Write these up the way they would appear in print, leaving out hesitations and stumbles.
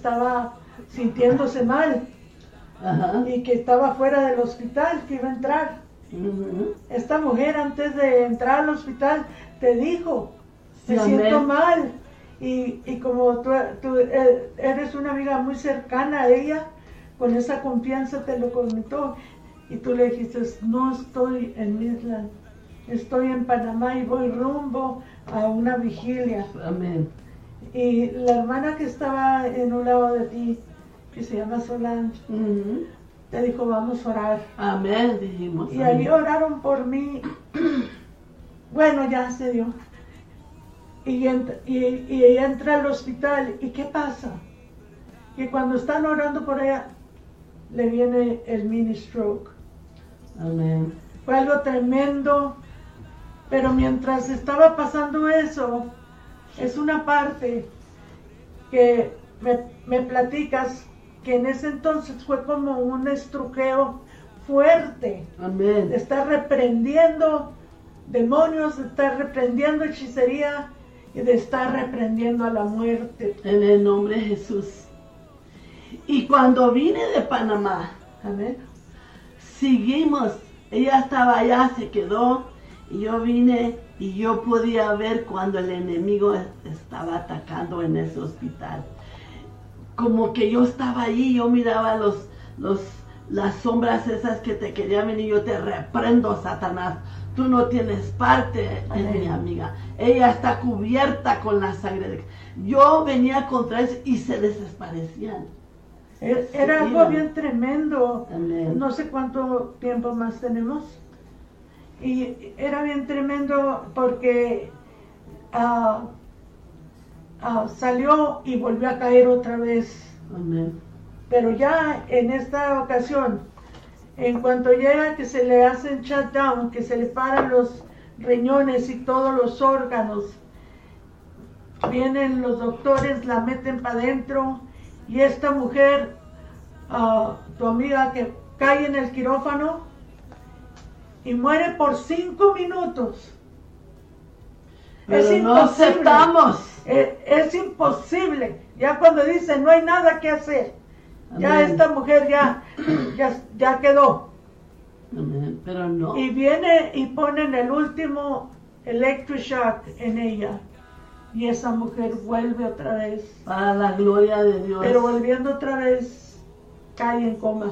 estaba sintiéndose mal. Ajá. Y que estaba fuera del hospital, que iba a entrar. Esta mujer antes de entrar al hospital te dijo, Sí, me amén. siento mal. Y como tú eres una amiga muy cercana a ella, con esa confianza te lo comentó. Y tú le dijiste, no estoy en Midland, estoy en Panamá y voy rumbo a una vigilia. Amén. Y la hermana que estaba en un lado de ti, que se llama Solange, te dijo, vamos a orar. Amén, dijimos. Y amén. ahí oraron por mí. Bueno, ya se dio. Y ella entra al hospital. ¿Y qué pasa? Que cuando están orando por ella, le viene el mini stroke. Amén. Fue algo tremendo. Pero mientras estaba pasando eso, es una parte que me platicas que en ese entonces fue como un estrujeo fuerte. Amén. De estar reprendiendo demonios, de estar reprendiendo hechicería y de estar reprendiendo a la muerte. En el nombre de Jesús. Y cuando vine de Panamá, Amén. seguimos. Ella estaba allá, se quedó. Y yo vine y yo podía ver cuando el enemigo estaba atacando en ese hospital. Como que yo estaba allí, yo miraba las sombras esas que te querían venir. Yo te reprendo, Satanás. Tú no tienes parte en mi amiga. Ella está cubierta con la sangre. Yo venía contra ellos y se desaparecían. Era algo bien tremendo. Amén. No sé cuánto tiempo más tenemos. Y era bien tremendo porque salió y volvió a caer otra vez. Amén. Pero ya en esta ocasión, en cuanto llega que se le hacen shutdown, que se le paran los riñones y todos los órganos, vienen los doctores, la meten para adentro y esta mujer, tu amiga que cae en el quirófano y muere por 5 minutos. Pero es no imposible. aceptamos. Es imposible. Ya cuando dicen no hay nada que hacer, ya Amén. esta mujer ya quedó. Amén. Pero no. Y viene y ponen el último electroshock en ella. Y esa mujer vuelve otra vez. Para la gloria de Dios. Pero volviendo otra vez, cae en coma.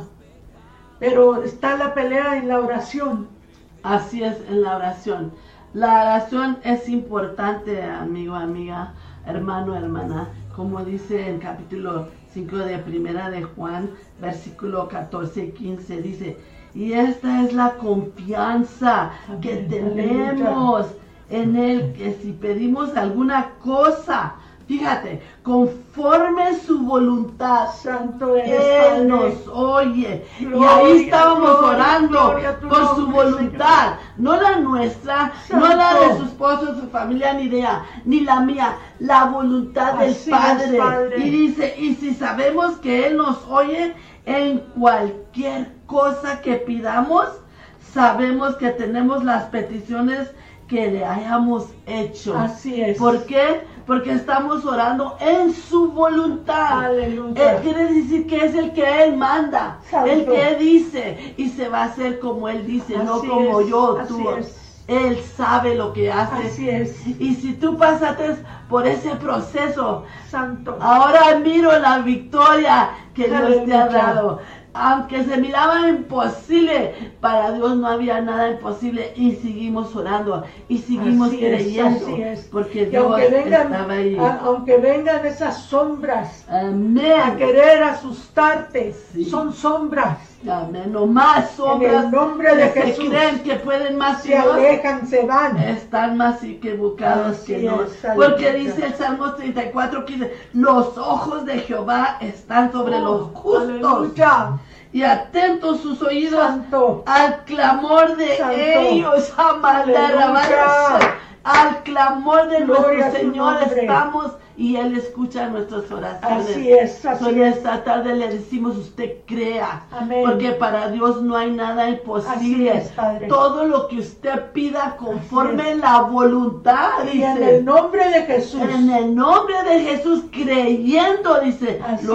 Pero está la pelea en la oración. Así es, en la oración. La oración es importante, amigo, amiga, hermano, hermana. Como dice en capítulo 5 de Primera de Juan, versículo 14 y 15, dice, y esta es la confianza que tenemos en Él, que si pedimos alguna cosa, fíjate, conforme su voluntad, Santo eres, Él Padre. nos oye. Gloria, Y ahí estábamos gloria, orando gloria a tu por su nombre, voluntad, no la nuestra, no la Santo. de su esposo, su familia, ni la mía, la voluntad del Así es, Padre. Padre. Y dice, y si sabemos que Él nos oye en cualquier cosa que pidamos, sabemos que tenemos las peticiones que le hayamos hecho. Así es. ¿Por qué? Porque estamos orando en su voluntad. Aleluya. Quiere decir que es el que Él manda, Santo. el que Él dice, y se va a hacer como Él dice, no Así como es, yo, así tú. es. Él sabe lo que hace. Así es. Y si tú pasaste por ese proceso, Santo. ahora miro la victoria que Dios te ha Aleluya. dado. Aunque se miraba imposible, para Dios no había nada imposible y seguimos orando y seguimos Así es, creyendo, así es. porque Y Dios estaba ahí. aunque vengan esas sombras a Amén. querer asustarte, Sí. son sombras. Amén. No más sombras En el nombre de que se Jesús. creen que pueden más que Se Dios. alejan, se van. Están más equivocados Así que no. es, aleluya. Porque dice el Salmo 34:15, los ojos de Jehová están sobre los justos Aleluya. y atentos sus oídos Santo. al clamor de Santo. ellos. Aleluya. Al clamor de Gloria a nuestro tu Señor nombre. estamos y Él escucha nuestras oraciones. Así es, así So, en es. esta tarde le decimos, usted crea, Amén. porque para Dios no hay nada imposible. Así es, Padre. Todo lo que usted pida conforme Así es. la voluntad, Y en dice. el nombre de Jesús. En el nombre de Jesús, creyendo, dice. Así